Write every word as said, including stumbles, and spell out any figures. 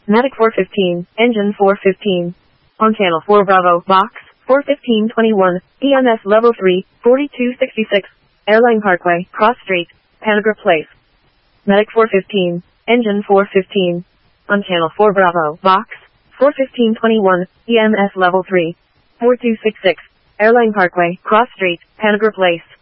Medic four fifteen, engine four fifteen. On channel four Bravo, box, four fifteen twenty-one, E M S level three, forty-two sixty-six, Airline Parkway, Cross Street, Panagra Place. Medic four fifteen, engine four fifteen. On channel four Bravo, box, four fifteen twenty-one, E M S level three, forty-two sixty-six, Airline Parkway, Cross Street, Panagra Place.